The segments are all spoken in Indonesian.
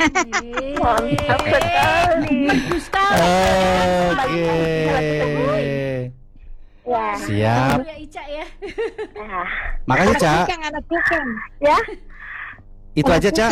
Mantap sekali. Bagus sekali. Oke. Ya. Siap. Ya Ica ya. Nah, Makasih, Ca. Anak tukang. ya. Itu aja, Ca.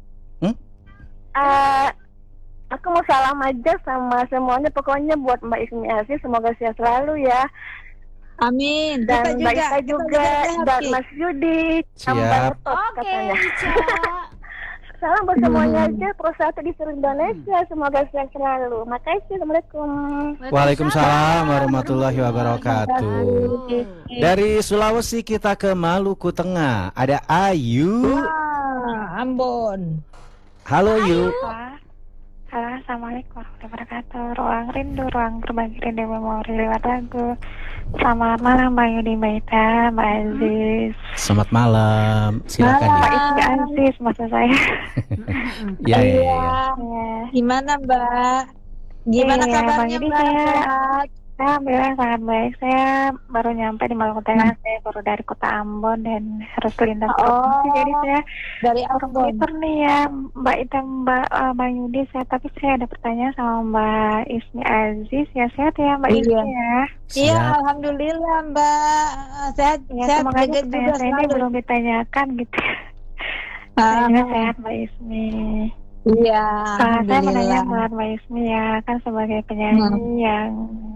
eh, aku mau salam aja sama semuanya. Pokoknya buat Mbak Ismi Asih, semoga sehat selalu ya. Amin. Dan Mbak Ita Kita juga, dan Ki. Mas Yudi. Siap. Tambah top Oke, katanya. Ica. Salam buat semuanya aja, Pro 1 di seluruh Indonesia. Semoga sehat selalu. Makasih, Assalamualaikum. Waalaikumsalam warahmatullahi wabarakatuh. Wabarakatuh. Dari Sulawesi kita ke Maluku Tengah. Ada Ayu. Ambon. Halo, Yu. Halo, Assalamualaikum warahmatullahi wabarakatuh. Ruang rindu, ruang berbagi rindu memori lewat lagu. Selamat malam Mbak Yudi, Mbak Ita, Mbak Aziz. Selamat malam. Silakan Mbak ya. Ismi Aziz maksud saya. Ya, ya, ya. Ya. Gimana Mbak? Gimana Iya, kabarnya Bang Yudi, Mbak? saya alhamdulillah sangat baik. Saya baru nyampe di Maluku Tengah. Saya baru dari kota Ambon dan harus lintas provinsi. Jadi saya Dari Ambon Ambon. nih ya, Mbak Ita, Mbak Yudi. Tapi saya ada pertanyaan sama Mbak Ismi Aziz. Ya sehat ya Mbak Iya. Ismi ya. Iya, Siap. alhamdulillah Mbak. Sehat, Ya sehat semoga aja juga pertanyaan saya ini selalu. belum ditanyakan gitu. Ah, Saya juga sehat Mbak Ismi. Iya, Saya menanya alhamdulillah. buat Mbak Ismi ya, kan sebagai penyanyi yang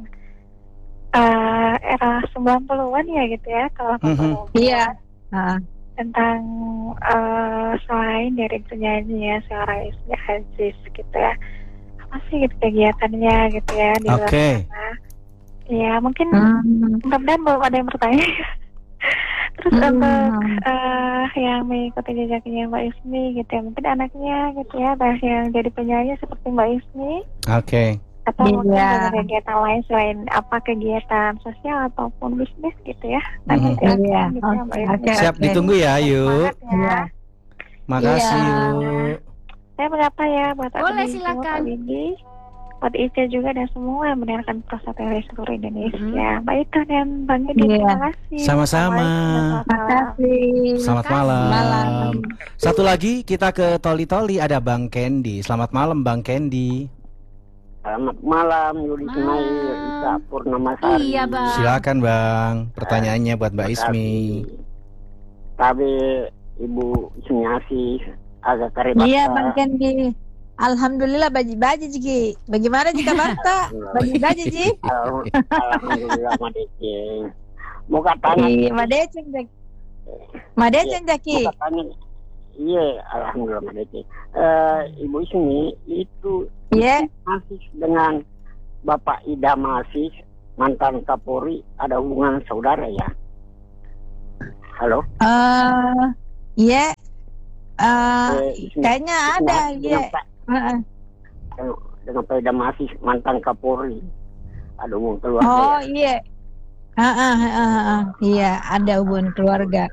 era 90-an ya gitu ya, kalau Iya. Ah, tentang selain dari penyanyi ya seorang Ismi Aziz gitu ya, apa sih gitu kegiatannya gitu ya di luar Oke. sana. Ya mungkin hmm. mudah-mudahan belum ada yang bertanya. Terus untuk yang mengikuti jejaknya Mbak Ismi gitu ya, mungkin anaknya gitu ya, ada yang jadi penyanyi seperti Mbak Ismi Oke. atau mungkin Iya. ada kegiatan lain selain apa kegiatan sosial ataupun bisnis gitu ya. Mhm. Nanti Iya. gitu ya, Mbak Ismi. Oke. Siap, ditunggu ya, Ayu. Semangat ya. Iya. Makasih, Iya. Yu. Saya menyapa ya buat Boleh, Abi, silakan. Pak Windy, buat Ica juga dan semua yang mendengarkan proses dari seluruh Indonesia. Mbak Ita dan Bang Yudi, Iya. terima kasih. Sama-sama. Assalamualaikum, selamat malam. Makasih. Selamat malam. Malam. Satu lagi kita ke Toli-Toli, ada Bang Candy. Selamat malam, Bang Candy. Selamat malam, Yudi Malam. Ismail, Ita Purnamasari. Iya, Bang. Silakan, Bang. Pertanyaannya buat Mbak Ismi. Tapi Ibu Ismi Asih agak karibata. Iya, Bang Kendi. Alhamdulillah baji-baji Ji. Bagaimana jika banta? Baji-baji Ji. Alhamdulillah Madece. Mau katanya, Iya, Madeceng Jaki. Madeceng Jaki. mau katanya. Iya, alhamdulillah Madece. Ibu Ismi itu Iya. masih dengan Bapak Idam Asih, mantan Kapolri, ada hubungan saudara ya? Halo? Iya. Ismi- Kayaknya ada, iya. dengan Pak- dengan Pak Idam Asih, mantan Kapolri, ada hubungan keluarga Oh, ya? iya. Iya, ada hubungan keluarga.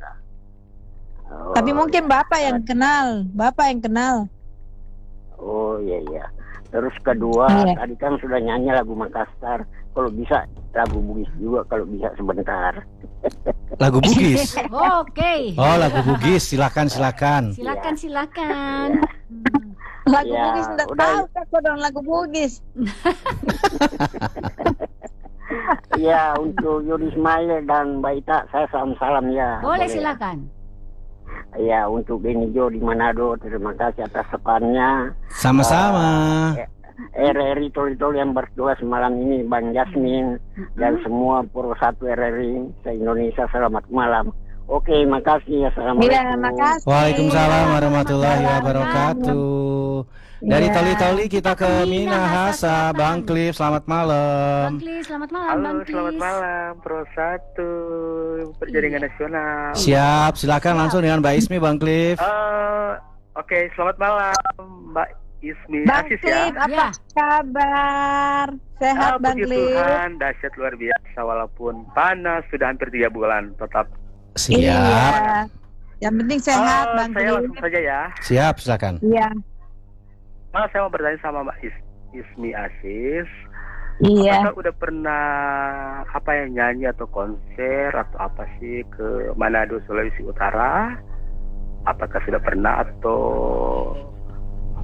Oh, Tapi mungkin Bapak yang kenal. Bapak yang kenal. Oh iya iya. Terus kedua, Iya. tadi kan sudah nyanyi lagu Makassar. Kalau bisa lagu Bugis juga, kalau bisa sebentar. Lagu Bugis. Oke. Oh, lagu Bugis. Silakan, silakan. Silakan. Lagu Ya, Bugis enggak udah. tahu kok dong lagu Bugis. Iya, untuk Yudi Ismail dan Mbak Ita, saya salam-salam ya. Boleh, ya? silakan. Iya, untuk Benijo di Manado, terima kasih atas sepannya. Sama-sama. RRI Toli-Toli yang berdua semalam ini, Bang Jasmin dan semua Pro 1 RRI se-Indonesia, selamat malam. Oke, makasih. Assalamualaikum. Iya, makasih. Waalaikumsalam warahmatullahi wabarakatuh. Dari Iya. Toli-Toli kita ke Minahasa, Bang Cliff. Selamat Bang malam. Klis, selamat malam, Halo, Bang selamat Klis. malam, Pro 1 Perjaringan Nasional. Siap, silakan langsung dengan Mbak Ismi, Bang Cliff. Oke, selamat malam, Mbak Ismi Bang Asis Cliff, ya. apa kabar? Sehat Bang Puji Cliff? Tuhan, dahsyat luar biasa walaupun panas sudah hampir 3 bulan, tetap. Siap, Iya. Yang penting sehat Bang Saya Cliff. langsung saja ya. siap, silakan. Iya. Saya mau bertanya sama Mbak Ismi Asis. Iya. Apakah udah pernah nyanyi atau konser atau apa sih ke Manado, Sulawesi Utara? Apakah sudah pernah atau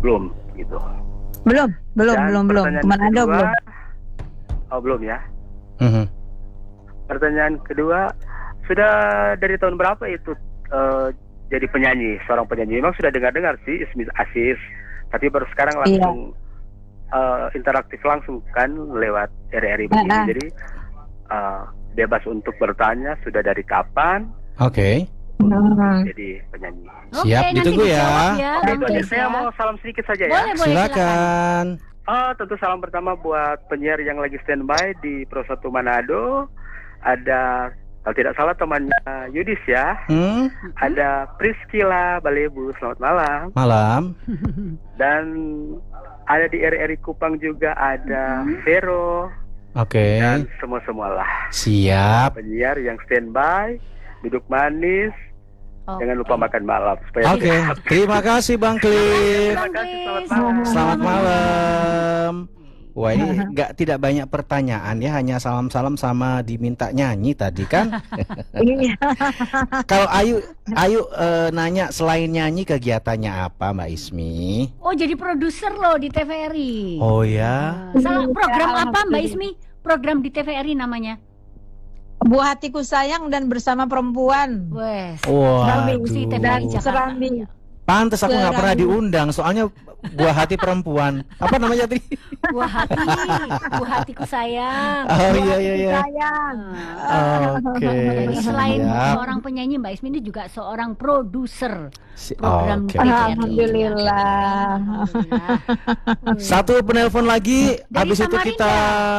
belum gitu. Belum. Dan pertanyaan Ke Manado kedua- belum. Oh, belum ya. Mhm. Pertanyaan kedua, sudah dari tahun berapa itu jadi penyanyi, seorang penyanyi? Memang sudah dengar-dengar sih Ismi Aziz, tapi baru sekarang langsung interaktif langsung kan lewat RRI begini. Jadi bebas untuk bertanya sudah dari kapan Oke. jadi penyanyi. Siap, nanti ditunggu ya. dijawab ya. Oke, Bang itu aja. Chris Saya ya. mau salam sedikit saja ya. Boleh, silakan. Silakan. Tentu salam pertama buat penyiar yang lagi standby di Pro 1 Manado. Ada, kalau tidak salah temannya Yudis ya. Ada Priscila Balebu, selamat malam. Malam. Dan ada di RRI Kupang juga ada Vero Oke. dan semua-semualah Siap. penyiar yang standby, duduk manis, Oke. jangan lupa makan malam supaya Oke. sehat. Terima kasih Bang Klis. Terima kasih, selamat malam. Selamat malam. Wah, ini tidak banyak pertanyaan ya, hanya salam-salam sama diminta nyanyi tadi kan. Iya. Kalau Ayu nanya selain nyanyi kegiatannya apa Mbak Ismi? Oh, jadi produser loh di TVRI. Oh ya. Salah program Iya, apa Mbak alhamdulillah. Ismi? Program di TVRI namanya. Buah hatiku sayang dan bersama perempuan. Wes. Waduh. Si TVRI Dan Jakarta. Serambi. Pantes aku nggak pernah Serambi. diundang, soalnya buah hati perempuan. Apa namanya tadi? Buah hati, buah hatiku sayang. Oh iya iya iya. Sayang. Oke. Jadi selain siap. seorang penyanyi, Mbak Ismi ini juga seorang produser program Oke. TVRI. Alhamdulillah. Alhamdulillah. Satu penelpon lagi, Dari habis itu Samarinda. kita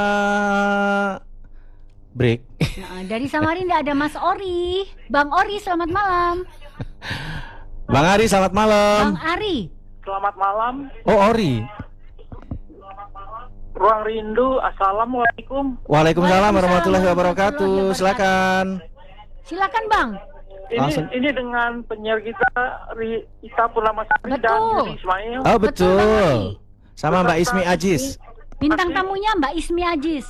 break. Nah, dari Samarinda ada Mas Ori. Bang Ori, selamat malam. Bang Ari, selamat malam. Bang Ari. Selamat malam, Oh, Ori. Ruang Rindu. Assalamualaikum. Waalaikumsalam warahmatullahi wabarakatuh. Silakan. Silakan, Bang. Langsung. Ini dengan penyiar kita Ita Purnamasari dan Betul. Yudi Ismail. Oh, Bang betul. Ari. Sama Mbak Ismi Ajis. Bintang tamunya Mbak Ismi Ajis.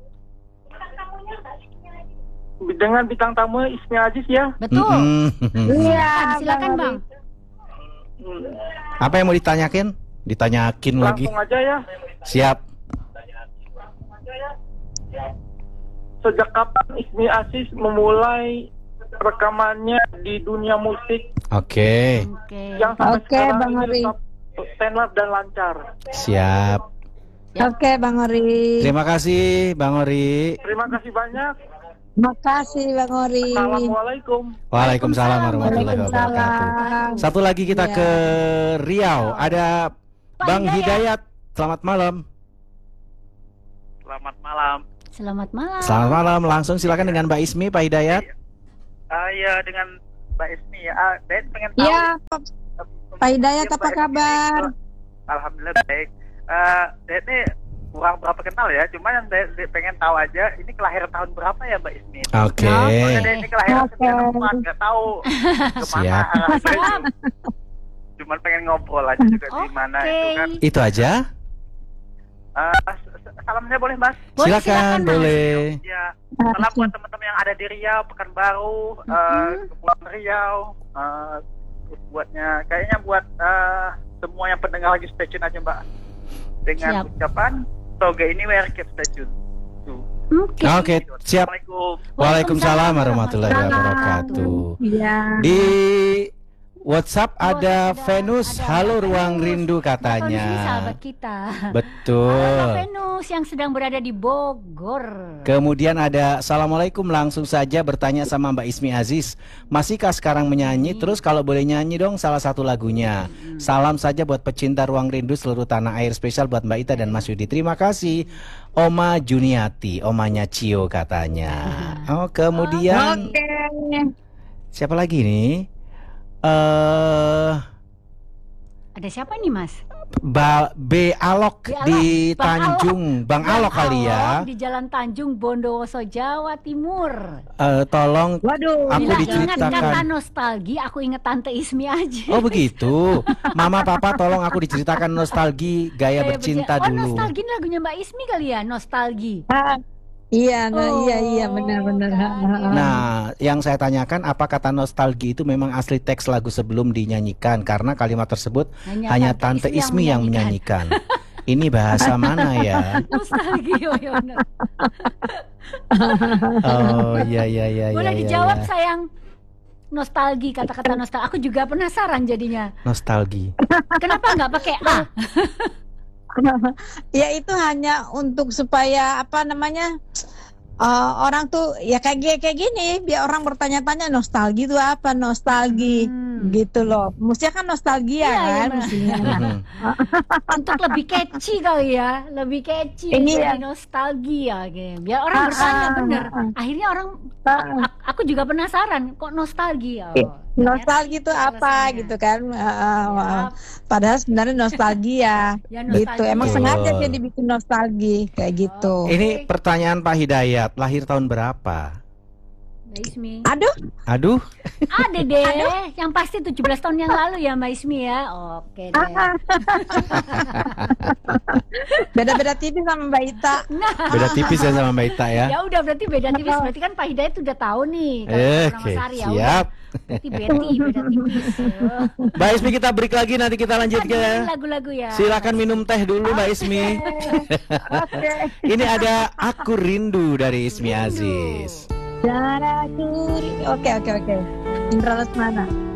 Dengan bintang tamu Ismi Aziz ya. Betul. Iya. Silakan, Bang. Apa yang mau ditanyakin? Ditanyakin lagi. Langsung aja ya. Siap. Sejak kapan Ismi Aziz memulai rekamannya di dunia musik Oke. Oke. yang sampai Oke, sekarang Bang ini Ori. tetap stand up dan lancar? Siap. Oke, Bang Ori. Terima kasih Bang Ori. Terima kasih banyak. Makasih Bang Ori. Assalamualaikum. Waalaikumsalam warahmatullahi wabarakatuh. Waalaikumsalam. Satu lagi kita Ya. ke Riau. Ada Pak Bang Hidayat. Hidayat. Selamat malam. Selamat malam. Selamat malam. Selamat malam. Langsung silakan dengan Mbak Ismi, Pak Hidayat. Ya dengan Mbak Ismi ya. Saya pengen tahu. Iya, Pak Hidayat Ya, apa Mbak Ismi kabar? itu, Alhamdulillah baik. Saya ini kurang berapa kenal ya. Cuma yang saya pengen tahu aja, ini kelahiran tahun berapa ya Mbak Ismi? Oke. Soalnya ini kelahiran Oke. 94, nggak tahu kemana Siap. arahnya. Cuman pengen ngobrol aja juga di mana itu kan. Itu aja. Salam saya boleh Mas? Boleh, Silakan, Mas. boleh. Ya, salam buat teman-teman yang ada di Riau, Pekanbaru, Kepulauan Riau. Terus buatnya, kayaknya buat semua yang pendengar lagi stay tune aja Mbak. Dengan Siap. ucapan Toga ini wear keep stay tune. Tuh. Oke. Oke, siap. Assalamualaikum. Waalaikumsalam warahmatullahi wabarakatuh. Iya. Di WhatsApp ada Ada- Venus. ada Halo Venus. ruang rindu Mbak Venus ini katanya. sahabat kita. Halo Mbak Betul. Venus yang sedang berada di Bogor. Kemudian ada Assalamualaikum, langsung saja bertanya sama Mbak Ismi Aziz. Masihkah sekarang menyanyi? Terus kalau boleh nyanyi dong salah satu lagunya. Salam saja buat pecinta ruang rindu seluruh tanah air, spesial buat Mbak Ita dan Mas Yudi. Terima kasih. Oma Juniati, omanya Cio katanya. Oh, kemudian Oke. siapa lagi nih? Ada siapa nih Mas? B Alok B. Alok. di Bang Tanjung, Bang Alok kali ya. Alok di Jalan Tanjung Bondowoso, Jawa Timur. Tolong Waduh. Aku Bila ingat diceritakan. kata nostalgia, aku ingat Tante Ismi aja. Oh begitu. Mama papa tolong aku diceritakan nostalgi gaya bercinta Oh, dulu. nostalgia ini lagunya Mbak Ismi kali ya, nostalgia. Ah, Iya, nah, Oh, iya benar-benar. kan, ya. Nah, yang saya tanyakan apa kata nostalgia itu memang asli teks lagu sebelum dinyanyikan karena kalimat tersebut hanya Tante Ismi yang menyanyikan. Ini bahasa mana ya? Nostalgia, ya benar. Oh, iya iya iya Boleh iya, dijawab iya. sayang. Nostalgia, kata-kata nostalgia. Aku juga penasaran jadinya. Nostalgia. Kenapa nggak pakai A? Ya itu hanya untuk supaya apa namanya orang tuh ya kayak gini biar orang bertanya-tanya nostalgia itu apa nostalgia gitu loh. Mestinya kan nostalgia Iya, kan iya, mestinya. Untuk lebih catchy kali ya, lebih catchy Iya. dari nostalgia gitu. Biar orang bertanya bener. Akhirnya orang aku juga penasaran kok nostalgia. Nostalgia itu apa alasannya. gitu kan. Yap. Padahal sebenarnya nostalgia Ya, gitu. nostalgia. Emang sengaja Betul. dia dibikin nostalgia kayak gitu. Ini pertanyaan Pak Hidayat, lahir tahun berapa? Mbak Ismi. Aduh, Aduh, Ada deh, yang pasti 17 tahun yang lalu ya Mbak Ismi ya. Oke deh. beda-beda tipis sama Mbak Ita. beda tipis ya sama Mbak Ita ya. Ya udah berarti beda tipis. Berarti kan Pak Hidayat udah tahu nih kalau orang Oke, Mas Ari, ya udah. siap. Berarti Betty beda tipis. Mbak Ismi kita break lagi nanti kita lanjut Dengerin ke. lagu-lagu ya. Silakan minum teh dulu Mbak Ismi. Ini ada Aku Rindu dari Ismi Aziz. Oke. Indra Lesmana.